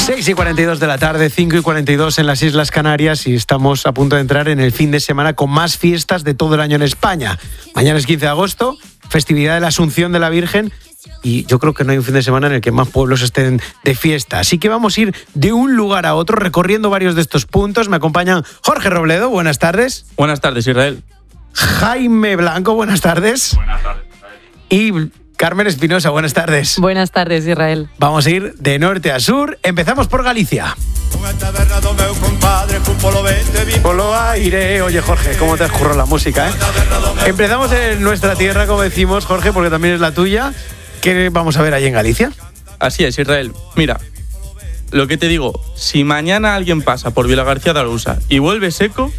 6:42 de la tarde, 5:42 en las Islas Canarias y estamos a punto de entrar en el fin de semana con más fiestas de todo el año en España. Mañana es 15 de agosto, festividad de la Asunción de la Virgen y yo creo que no hay un fin de semana en el que más pueblos estén de fiesta. Así que vamos a ir de un lugar a otro recorriendo varios de estos puntos. Me acompañan Jorge Robledo, buenas tardes. Buenas tardes, Israel. Jaime Blanco, buenas tardes. Buenas tardes, Israel. Y Carmen Espinosa, buenas tardes. Buenas tardes, Israel. Vamos a ir de norte a sur. Empezamos por Galicia. Polo aire. Oye, Jorge, ¿cómo te has currado la música, Empezamos en nuestra tierra, como decimos, Jorge, porque también es la tuya. ¿Qué vamos a ver allí en Galicia? Así es, Israel. Mira, lo que te digo, si mañana alguien pasa por Vilagarcía de Arousa y vuelve seco,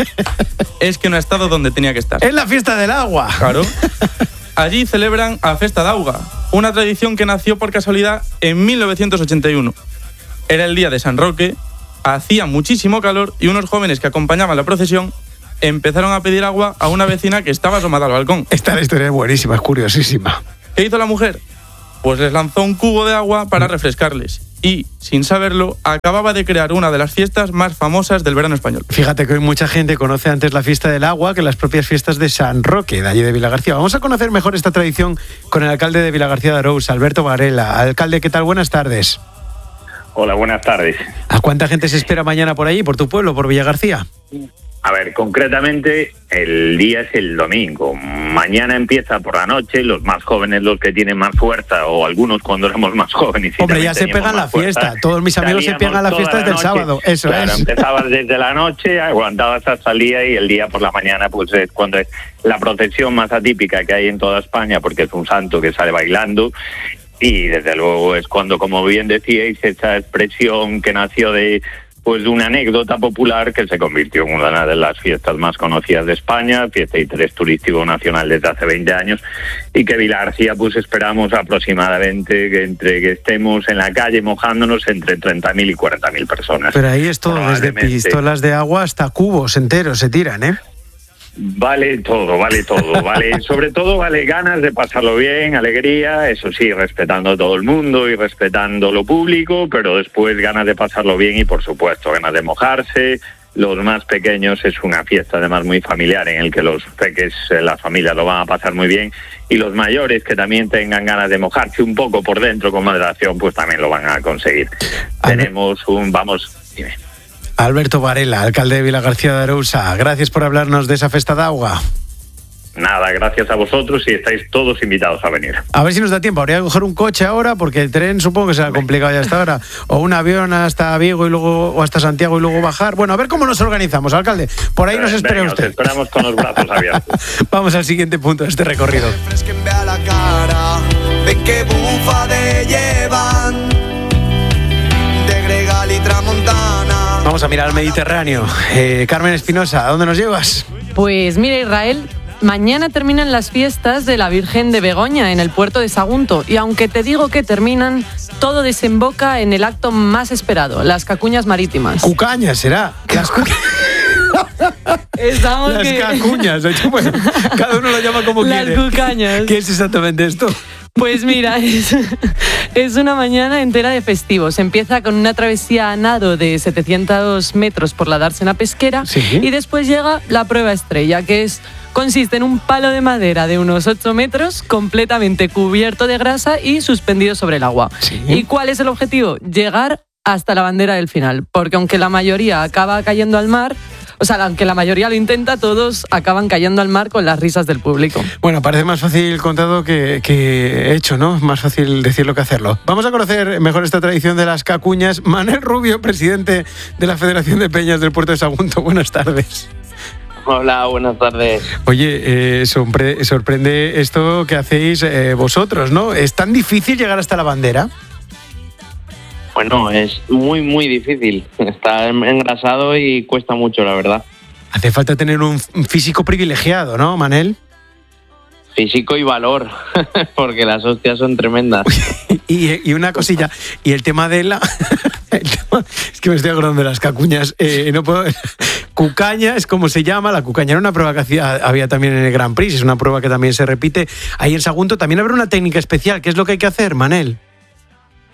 es que no ha estado donde tenía que estar. Es la fiesta del agua. Claro. Allí celebran a Festa d'Auga, una tradición que nació por casualidad en 1981. Era el día de San Roque, hacía muchísimo calor y unos jóvenes que acompañaban la procesión empezaron a pedir agua a una vecina que estaba asomada al balcón. Esta historia es buenísima, es curiosísima. ¿Qué hizo la mujer? Pues les lanzó un cubo de agua para refrescarles. Y, sin saberlo, acababa de crear una de las fiestas más famosas del verano español. Fíjate que hoy mucha gente conoce antes la fiesta del agua que las propias fiestas de San Roque, de allí de Vilagarcía. Vamos a conocer mejor esta tradición con el alcalde de Vilagarcía de Arousa, Alberto Varela. Alcalde, ¿qué tal? Buenas tardes. Hola, buenas tardes. ¿A cuánta gente se espera mañana por allí, por tu pueblo, por Vilagarcía? A ver, concretamente el día es el domingo. Mañana empieza por la noche, los más jóvenes, los que tienen más fuerza, o algunos cuando éramos más jóvenes. Hombre, ya se pegan la fiesta. Todos mis amigos se pegan la fiesta desde el sábado. Eso claro, es. Empezabas desde la noche, aguantabas hasta el día y el día por la mañana pues es cuando es la procesión más atípica que hay en toda España, porque es un santo que sale bailando. Y desde luego es cuando, como bien decíais, esa expresión que nació de una anécdota popular que se convirtió en una de las fiestas más conocidas de España, fiesta de interés turístico nacional desde hace 20 años, y que Vilagarcía esperamos aproximadamente que estemos en la calle mojándonos entre 30.000 y 40.000 personas. Pero ahí es todo, desde pistolas de agua hasta cubos enteros se tiran, Vale todo, vale, sobre todo vale ganas de pasarlo bien, alegría, eso sí, respetando a todo el mundo y respetando lo público, pero después ganas de pasarlo bien y por supuesto ganas de mojarse. Los más pequeños es una fiesta además muy familiar en el que los peques, las familias lo van a pasar muy bien, y los mayores que también tengan ganas de mojarse un poco por dentro con moderación, pues también lo van a conseguir. Tenemos dime. Alberto Varela, alcalde de Vilagarcía de Arousa, gracias por hablarnos de esa festa d'Auga. Nada, gracias a vosotros y estáis todos invitados a venir. A ver si nos da tiempo, habría que coger un coche ahora porque el tren supongo que será complicado ya hasta ahora, o un avión hasta Vigo y luego o hasta Santiago y luego bajar. Bueno, a ver cómo nos organizamos, alcalde. Por ahí nos espera usted. Nos esperamos con los brazos abiertos. Vamos al siguiente punto de este recorrido. Vamos a mirar al Mediterráneo. Carmen Espinosa, ¿a dónde nos llevas? Pues mira, Israel, mañana terminan las fiestas de la Virgen de Begoña en el puerto de Sagunto. Y aunque te digo que terminan, todo desemboca en el acto más esperado, las cacuñas marítimas. Cucañas, será. Las cacuñas. Bueno, cada uno lo llama como quiere. Las cucañas. ¿Qué es exactamente esto? Pues mira, es una mañana entera de festivos. Empieza con una travesía a nado de 700 metros por la dársena pesquera. ¿Sí? Y después llega la prueba estrella, que consiste en un palo de madera de unos 8 metros completamente cubierto de grasa y suspendido sobre el agua. ¿Sí? ¿Y cuál es el objetivo? Llegar hasta la bandera del final, porque aunque la mayoría acaba cayendo al mar, aunque la mayoría lo intenta, todos acaban cayendo al mar con las risas del público. Bueno, parece más fácil contado que hecho, ¿no? Más fácil decirlo que hacerlo. Vamos a conocer mejor esta tradición de las cacuñas. Manel Rubio, presidente de la Federación de Peñas del Puerto de Sagunto. Buenas tardes. Hola, buenas tardes. Oye, sorprende esto que hacéis vosotros, ¿no? ¿Es tan difícil llegar hasta la bandera? Bueno, es muy, muy difícil. Está engrasado y cuesta mucho, la verdad. Hace falta tener un físico privilegiado, ¿no, Manel? Físico y valor, porque las hostias son tremendas. y una cosilla, y el tema de la... es que me estoy acordando de las cacuñas. No puedo... Cucaña es como se llama. La cucaña era una prueba que había también en el Grand Prix. Es una prueba que también se repite ahí en Sagunto. También habrá una técnica especial. ¿Qué es lo que hay que hacer, Manel?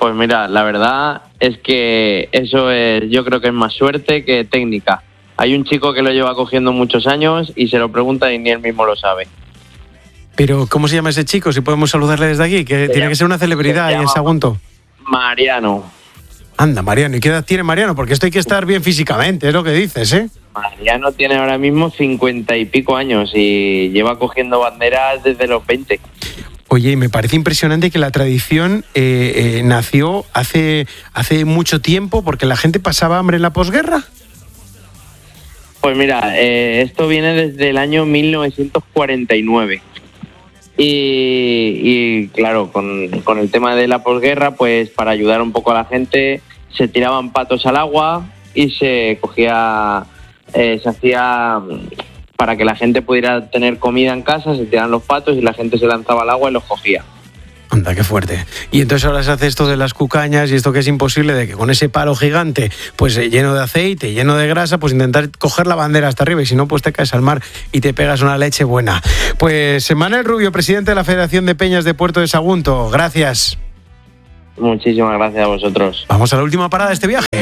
Pues mira, la verdad es que eso es, yo creo que es más suerte que técnica. Hay un chico que lo lleva cogiendo muchos años y se lo pregunta y ni él mismo lo sabe. Pero, ¿cómo se llama ese chico? Si podemos saludarle desde aquí, que tiene que ser una celebridad ahí en Sagunto. Mariano. Anda, Mariano. ¿Y qué edad tiene Mariano? Porque esto hay que estar bien físicamente, es lo que dices, ¿eh? Mariano tiene ahora mismo 50 y pico años y lleva cogiendo banderas desde los 20. Oye, y me parece impresionante que la tradición nació hace mucho tiempo porque la gente pasaba hambre en la posguerra. Pues mira, esto viene desde el año 1949. Y claro, con el tema de la posguerra, pues para ayudar un poco a la gente, se tiraban patos al agua y se hacía para que la gente pudiera tener comida en casa, se tiraban los patos y la gente se lanzaba al agua y los cogía. Anda, qué fuerte. Y entonces ahora se hace esto de las cucañas y esto que es imposible de que con ese palo gigante, pues lleno de aceite, lleno de grasa, pues intentar coger la bandera hasta arriba y si no, pues te caes al mar y te pegas una leche buena. Pues Manuel Rubio, presidente de la Federación de Peñas de Puerto de Sagunto, gracias. Muchísimas gracias a vosotros. Vamos a la última parada de este viaje.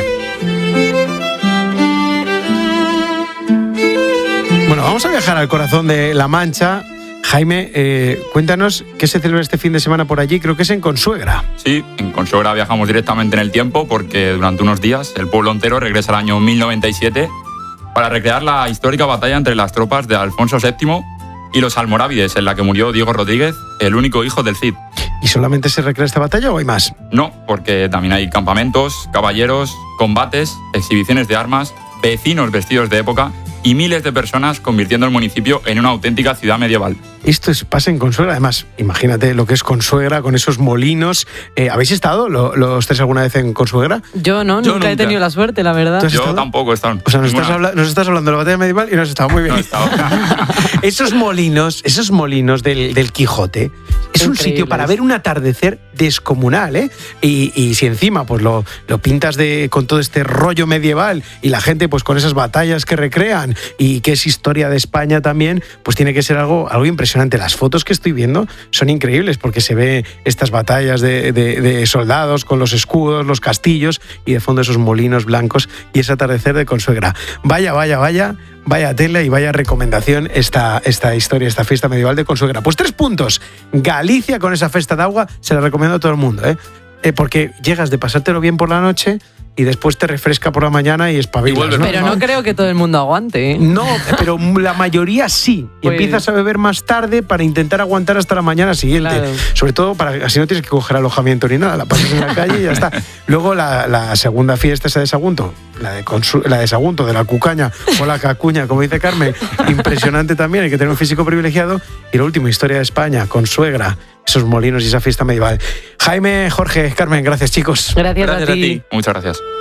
Bueno, vamos a viajar al corazón de La Mancha. Jaime, cuéntanos qué se celebra este fin de semana por allí, creo que es en Consuegra. Sí, en Consuegra viajamos directamente en el tiempo porque durante unos días el pueblo entero regresa al año 1097 para recrear la histórica batalla entre las tropas de Alfonso VII y los almorávides, en la que murió Diego Rodríguez, el único hijo del Cid. ¿Y solamente se recrea esta batalla o hay más? No, porque también hay campamentos, caballeros, combates, exhibiciones de armas, vecinos vestidos de época y miles de personas convirtiendo el municipio en una auténtica ciudad medieval. Esto pasa en Consuegra, además, imagínate lo que es Consuegra con esos molinos. ¿Habéis estado los tres alguna vez en Consuegra? Yo nunca he tenido la suerte, la verdad. Yo tampoco he estado. O sea, nos estás hablando de la batalla medieval y nos has estado muy bien. No he estado. Esos molinos del Quijote, es un sitio para ver un atardecer descomunal, ¿eh? Y si encima pues lo pintas con todo este rollo medieval y la gente pues con esas batallas que recrean y que es historia de España también, pues tiene que ser algo impresionante. Las fotos que estoy viendo son increíbles porque se ve estas batallas de soldados con los escudos, los castillos y de fondo esos molinos blancos y ese atardecer de Consuegra. Vaya tela y vaya recomendación esta historia, esta fiesta medieval de Consuegra. Pues 3 puntos. Galicia con esa festa de agua se la recomiendo a todo el mundo, porque llegas de pasártelo bien por la noche y después te refresca por la mañana y espabilas, ¿no? Pero no creo que todo el mundo aguante, ¿eh? No, pero la mayoría sí. Y pues empiezas a beber más tarde para intentar aguantar hasta la mañana siguiente. Claro. Sobre todo para así no tienes que coger alojamiento ni nada, la pasas en la calle y ya está. Luego la segunda fiesta esa de Sagunto, la de Sagunto, de la cucaña o la cacuña, como dice Carmen, impresionante también, hay que tener un físico privilegiado. Y la última, historia de España, Consuegra, esos molinos y esa fiesta medieval. Jaime, Jorge, Carmen, gracias chicos. Gracias a ti. Muchas gracias.